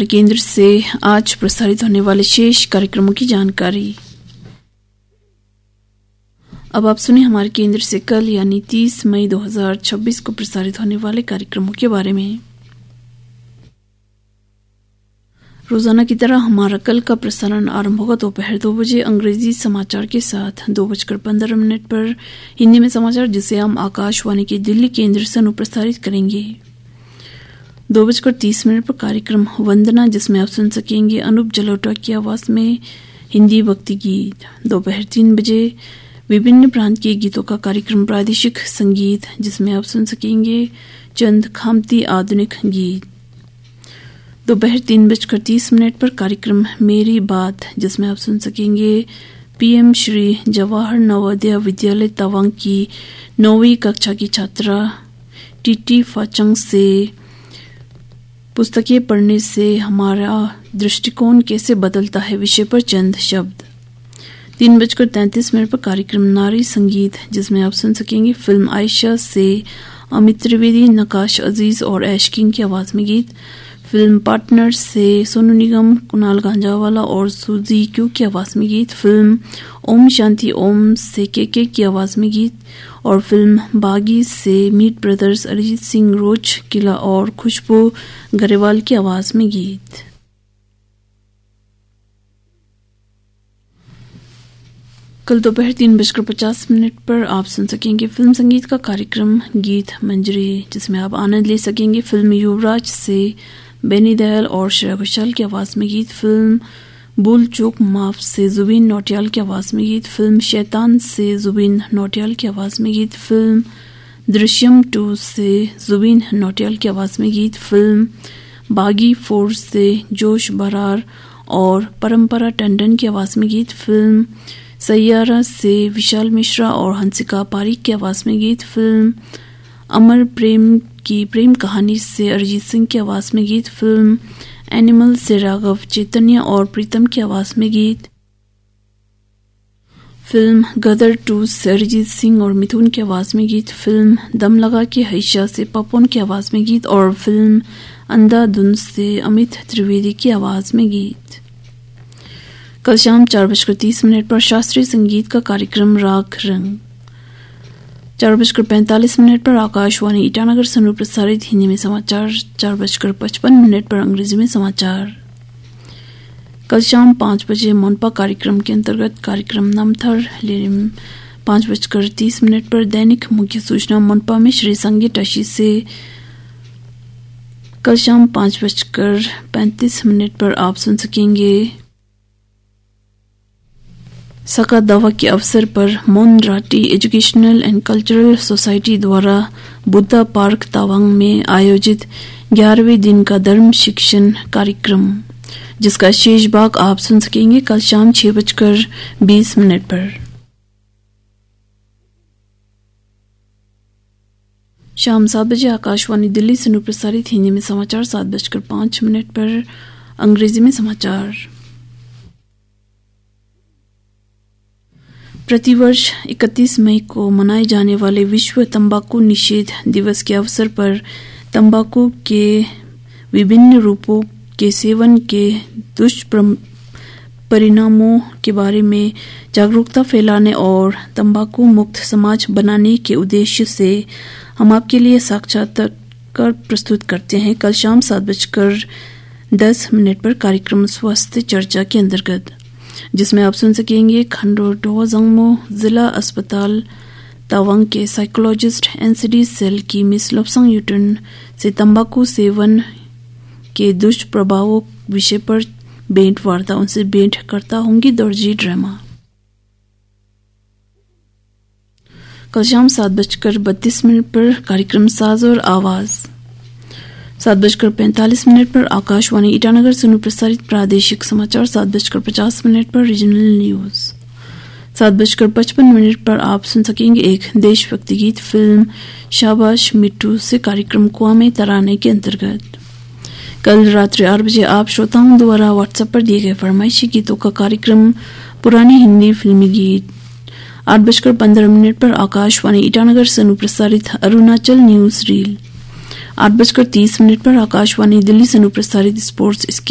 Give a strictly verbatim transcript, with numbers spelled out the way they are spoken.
हमारे केंद्र से आज प्रसारित होने वाले शेष कार्यक्रमों की जानकारी। अब आप सुने हमारे केंद्र से कल यानी तीस मई दो हज़ार छब्बीस को प्रसारित होने वाले कार्यक्रमों के बारे में। रोजाना की तरह हमारा कल का प्रसारण आरंभ होगा दोपहर दो बजे अंग्रेजी समाचार के साथ। दो बजकर पंद्रह मिनट पर हिंदी में समाचार, जिसे हम आकाशवाणी के दिल्ली केंद्र से अनुप्रसारित करेंगे। दो बजकर तीस मिनट पर कार्यक्रम वंदना, जिसमें आप सुन सकेंगे अनूप जलोटा की आवाज में हिंदी भक्ति गीत। दोपहर तीन बजे विभिन्न प्रांत के गीतों का कार्यक्रम प्रादेशिक संगीत, जिसमें आप सुन सकेंगे चंद खामती आधुनिक गीत। दोपहर तीन बजकर तीस मिनट पर कार्यक्रम मेरी बात, जिसमें आप सुन सकेंगे पीएम श्री जवाहर नवोदय विद्यालय तवांग की नौवीं कक्षा की छात्रा टीटी फाचंग से पुस्तकें पढ़ने से हमारा दृष्टिकोण कैसे बदलता है विषय पर चंद शब्द। तीन बजकर तैंतीस मिनट पर कार्यक्रम नारी संगीत, जिसमें आप सुन सकेंगे फिल्म आयशा से अमित त्रिवेदी, नकाश अजीज और ऐश किंग की आवाज में गीत। फिल्म पार्टनर से सोनू निगम, कुणाल गांजावाला और सूजी क्यू की आवाज में गीत। फिल्म ओम शांति ओम से केके की आवाज में गीत और फिल्म बागी से मीट ब्रदर्स, अरिजीत सिंह, रोज किला और खुशबू गरेवाल की आवाज में गीत। कल दोपहर तीन बजकर पचास मिनट पर आप सुन सकेंगे फिल्म संगीत का कार्यक्रम गीत मंजरी, जिसमें आप आनंद ले सकेंगे फिल्म युवराज से बेनी दयाल और श्रेया घोषाल की आवाज में गीत। फिल्म भूल चूक माफ से जुबीन नौटियाल की आवाज में गीत। फिल्म शैतान से जुबीन नौटियाल की आवाज में गीत। फिल्म दृश्यम टू से जुबीन नौटियाल की आवाज में गीत। फिल्म बागी फोर से जोश बरार और परंपरा टंडन की आवाज में गीत। फिल्म सैयारा से विशाल मिश्रा और हंसिका पारिक की आवाज में गीत। फिल्म अमर प्रेम की प्रेम कहानी से अरिजीत सिंह की आवाज में गीत। फिल्म एनिमल से राघव चैतन्य और प्रीतम की आवाज में गीत। फिल्म गदर टू से अरिजीत सिंह और मिथुन की आवाज में गीत। फिल्म दम लगा के हैशा से पपन की आवाज में गीत और फिल्म अंधाधुन से अमित त्रिवेदी की आवाज में गीत। कल शाम चार बजकर तीस मिनट पर शास्त्रीय संगीत का कार्यक्रम राग रंग। चार बजकर पैंतालीस मिनट पर आकाशवाणी ईटानगर से प्रसारित हिंदी में समाचार। चार बजकर पचपन मिनट पर अंग्रेजी में समाचार। कल शाम पाँच बजे मोनपा कार्यक्रम के अंतर्गत कार्यक्रम नमथर लेरिम। पाँच बजकर तीस मिनट पर दैनिक मुख्य सूचना मोनपा में श्री संगे टशी से। कल शाम पाँच बजकर पैंतीस मिनट पर आप सुन सकेंगे सका दवा के अवसर पर मोन राटी एजुकेशनल एंड कल्चरल सोसाइटी द्वारा बुद्धा पार्क तवांग में आयोजित ग्यारहवें दिन का धर्म शिक्षण कार्यक्रम, जिसका शेष भाग आप सुन सकेंगे कल शाम छह बजकर बीस मिनट पर। शाम सात बजे आकाशवाणी दिल्ली से प्रसारित हिंदी में समाचार। सात बजकर पांच मिनट पर अंग्रेजी में समाचार। प्रतिवर्ष इकतीस मई को मनाए जाने वाले विश्व तंबाकू निषेध दिवस के अवसर पर तंबाकू के विभिन्न रूपों के सेवन के दुष्परिणामों के बारे में जागरूकता फैलाने और तंबाकू मुक्त समाज बनाने के उद्देश्य से हम आपके लिए साक्षात्कार प्रस्तुत करते हैं। कल शाम सात बजकर दस मिनट पर कार्यक्रम स्वास्थ्य चर्चा के अंतर्गत, जिसमें आप सुन सकेंगे खंडोटो जंगमो जिला अस्पताल तवांग के साइकोलॉजिस्ट एनसीडी सेल की मिस लोपसंग यूटन से तंबाकू सेवन के दुष्प्रभावों विषय पर भेंट वार्ता। उनसे भेंट करता होंगी दर्जी ड्रामा। कल शाम सात बजकर बत्तीस मिनट पर कार्यक्रम साज और आवाज। सात बजकर पैंतालीस मिनट पर आकाशवाणी ईटानगर से प्रसारित प्रादेशिक समाचार। सात बजकर पचास मिनट पर रीजनल न्यूज। सात बजकर पचपन मिनट पर आप सुन सकेंगे एक देशभक्ति गीत फिल्म शाबाश मिट्टू से कार्यक्रम कुआमे तराने के अंतर्गत। कल रात्रि आठ बजे आप श्रोताओं द्वारा व्हाट्सएप पर दिए गए फरमाइशी गीतों का कार्यक्रम पुरानी हिंदी फिल्मी गीत। आठ बजकर पंद्रह मिनट पर आकाशवाणी ईटानगर से प्रसारित अरुणाचल न्यूज रील। आठ बजकर तीस मिनट पर आकाशवाणी दिल्ली से प्रसारित स्पोर्ट्स